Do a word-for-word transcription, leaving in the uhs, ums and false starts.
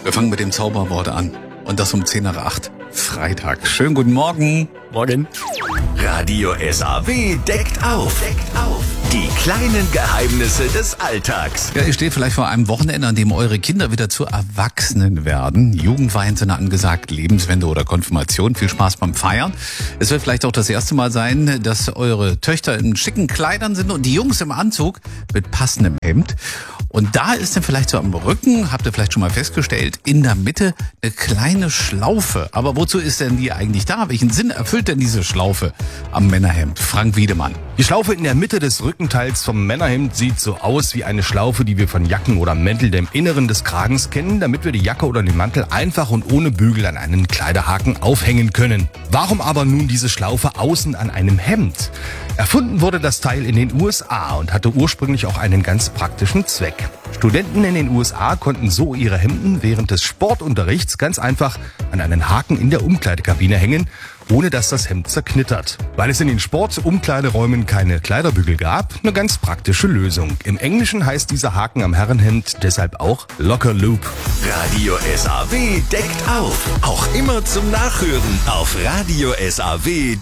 Wir fangen mit dem Zauberwort an. Und das um zehn nach acht. Freitag. Schönen guten Morgen. Morgen. Radio S A W deckt auf. Deckt auf. Die kleinen Geheimnisse des Alltags. Ja, ihr steht vielleicht vor einem Wochenende, an dem eure Kinder wieder zu Erwachsenen werden. Jugendweihen sind angesagt, Lebenswende oder Konfirmation. Viel Spaß beim Feiern. Es wird vielleicht auch das erste Mal sein, dass eure Töchter in schicken Kleidern sind und die Jungs im Anzug mit passendem Hemd. Und da ist dann vielleicht so am Rücken, habt ihr vielleicht schon mal festgestellt, in der Mitte eine kleine Schlaufe. Aber wozu ist denn die eigentlich da? Welchen Sinn erfüllt denn diese Schlaufe am Männerhemd? Frank Wiedemann. Die Schlaufe in der Mitte des Rückenteils vom Männerhemd sieht so aus wie eine Schlaufe, die wir von Jacken oder Mänteln im Inneren des Kragens kennen, damit wir die Jacke oder den Mantel einfach und ohne Bügel an einen Kleiderhaken aufhängen können. Warum aber nun diese Schlaufe außen an einem Hemd? Erfunden wurde das Teil in den U S A und hatte ursprünglich auch einen ganz praktischen Zweck. Studenten in den U S A konnten so ihre Hemden während des Sportunterrichts ganz einfach an einen Haken in der Umkleidekabine hängen, ohne dass das Hemd zerknittert. Weil es in den Sportumkleideräumen keine Kleiderbügel gab, eine ganz praktische Lösung. Im Englischen heißt dieser Haken am Herrenhemd deshalb auch Locker Loop. Radio S A W deckt auf. Auch immer zum Nachhören auf radio S A W.